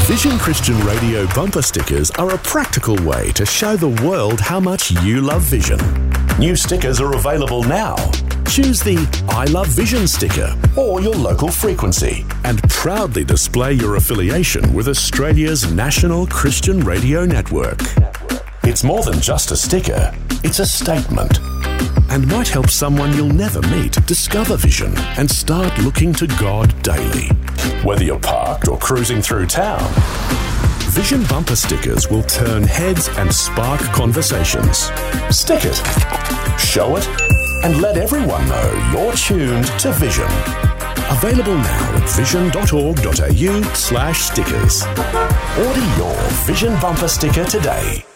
Vision Christian Radio bumper stickers are a practical way to show the world how much you love Vision. New stickers are available now. Choose the I Love Vision sticker or your local frequency and proudly display your affiliation with Australia's national Christian radio network. It's more than just a sticker, it's a statement. And might help someone you'll never meet discover Vision and start looking to God daily. Whether you're parked or cruising through town, Vision bumper stickers will turn heads and spark conversations. Stick it, show it, and let everyone know you're tuned to Vision. Available now at vision.org.au/stickers. Order your Vision bumper sticker today.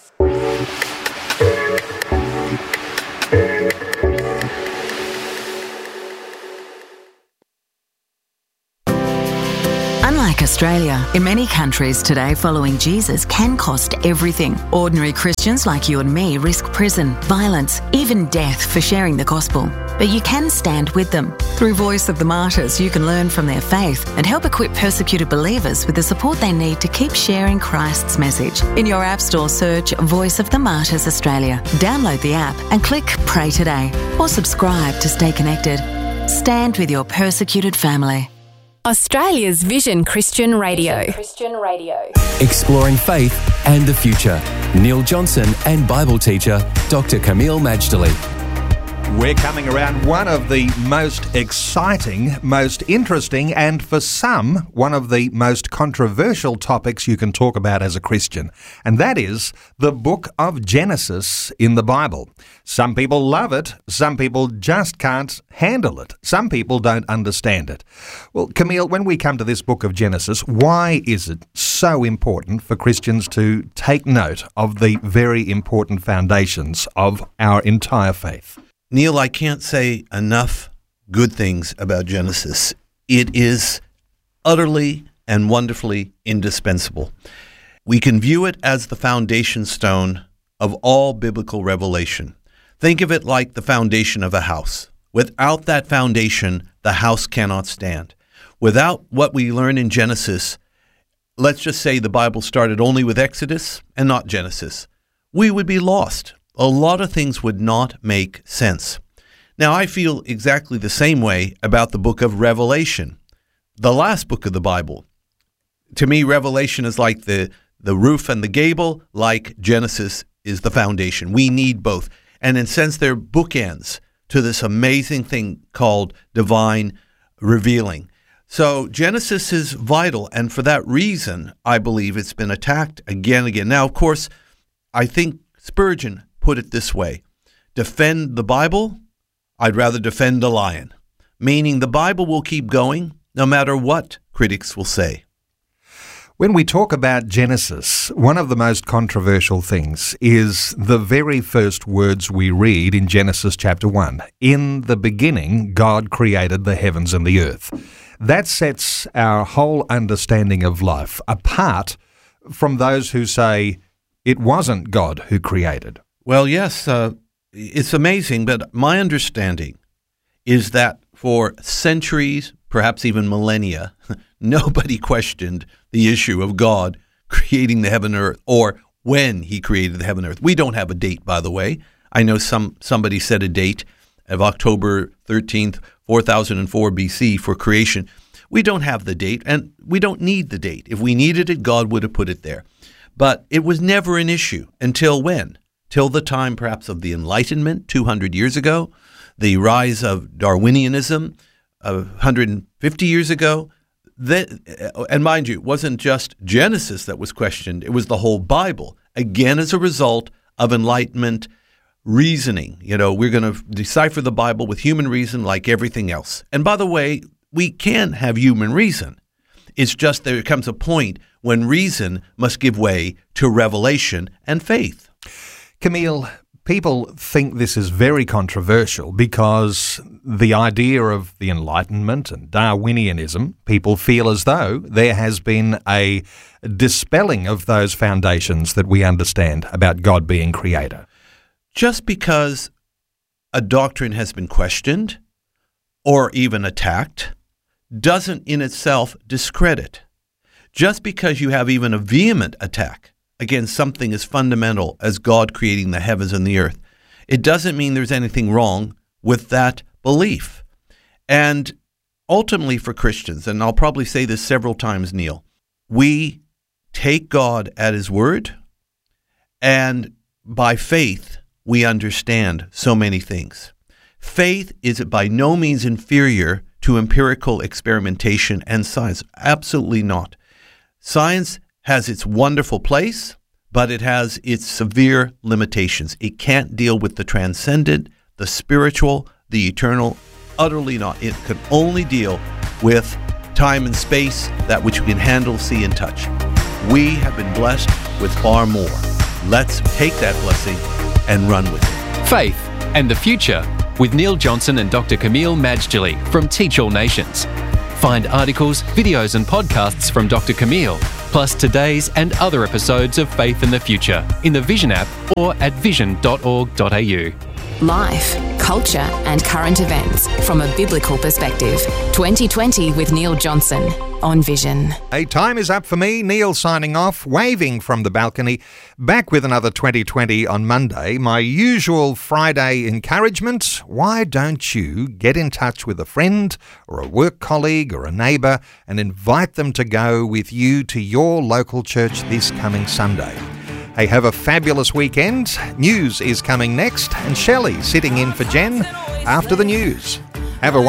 Unlike Australia, in many countries today, following Jesus can cost everything. Ordinary Christians like you and me risk prison, violence, even death for sharing the gospel. But you can stand with them. Through Voice of the Martyrs, you can learn from their faith and help equip persecuted believers with the support they need to keep sharing Christ's message. In your App Store, search Voice of the Martyrs Australia. Download the app and click Pray Today or subscribe to stay connected. Stand with your persecuted family. Australia's Vision Christian Radio. Exploring faith and the future. Neil Johnson and Bible teacher Dr. Camille Majdali. We're coming around one of the most exciting, most interesting, and for some, one of the most controversial topics you can talk about as a Christian. And that is the book of Genesis in the Bible. Some people love it. Some people just can't handle it. Some people don't understand it. Well, Camille, when we come to this book of Genesis, why is it so important for Christians to take note of the very important foundations of our entire faith? Neil, I can't say enough good things about Genesis. It is utterly and wonderfully indispensable. We can view it as the foundation stone of all biblical revelation. Think of it like the foundation of a house. Without that foundation, the house cannot stand. Without what we learn in Genesis, let's just say the Bible started only with Exodus and not Genesis, we would be lost. A lot of things would not make sense. Now, I feel exactly the same way about the book of Revelation, the last book of the Bible. To me, Revelation is like the roof and the gable, like Genesis is the foundation. We need both. And in a sense, they're bookends to this amazing thing called divine revealing. So Genesis is vital, and for that reason, I believe it's been attacked again and again. Now, of course, I think Spurgeon put it this way: defend the Bible, I'd rather defend a lion. Meaning the Bible will keep going no matter what critics will say. When we talk about Genesis, one of the most controversial things is the very first words we read in Genesis chapter 1. In the beginning, God created the heavens and the earth. That sets our whole understanding of life apart from those who say it wasn't God who created. Well, yes, it's amazing, but my understanding is that for centuries, perhaps even millennia, nobody questioned the issue of God creating the heaven and earth, or when he created the heaven and earth. We don't have a date, by the way. I know somebody set a date of October 13th, 4004 BC for creation. We don't have the date, and we don't need the date. If we needed it, God would have put it there. But it was never an issue until when? Till the time perhaps of the Enlightenment 200 years ago, the rise of Darwinianism 150 years ago. And mind you, it wasn't just Genesis that was questioned. It was the whole Bible, again as a result of Enlightenment reasoning. You know, we're going to decipher the Bible with human reason like everything else. And by the way, we can have human reason. It's just there comes a point when reason must give way to revelation and faith. Camille, people think this is very controversial because the idea of the Enlightenment and Darwinianism, people feel as though there has been a dispelling of those foundations that we understand about God being creator. Just because a doctrine has been questioned or even attacked doesn't in itself discredit. Just because you have even a vehement attack against something as fundamental as God creating the heavens and the earth, it doesn't mean there's anything wrong with that belief. And ultimately for Christians, and I'll probably say this several times, Neil, we take God at his word, and by faith, we understand so many things. Faith is by no means inferior to empirical experimentation and science. Absolutely not. Science has its wonderful place, but it has its severe limitations. It can't deal with the transcendent, the spiritual, the eternal. Utterly not. It can only deal with time and space, that which we can handle, see, and touch. We have been blessed with far more. Let's take that blessing and run with it. Faith and the Future with Neil Johnson and Dr. Camille Majdali from Teach All Nations. Find articles, videos and podcasts from Dr. Camille, plus today's and other episodes of Faith and the Future in the Vision app or at vision.org.au. Life, culture, and current events from a biblical perspective. 2020 with Neil Johnson on Vision. Hey, time is up for me. Neil signing off, waving from the balcony. Back with another 2020 on Monday. My usual Friday encouragement. Why don't you get in touch with a friend or a work colleague or a neighbour and invite them to go with you to your local church this coming Sunday? Hey, have a fabulous weekend. News is coming next, and Shelley sitting in for Jen after the news. Have a